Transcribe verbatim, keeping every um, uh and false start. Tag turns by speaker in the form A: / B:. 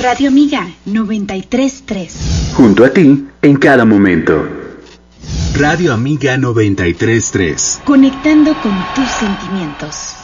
A: Radio Amiga noventa y tres punto tres.
B: Junto a ti en cada momento.
C: Radio Amiga noventa y tres punto tres.
A: Conectando con tus sentimientos.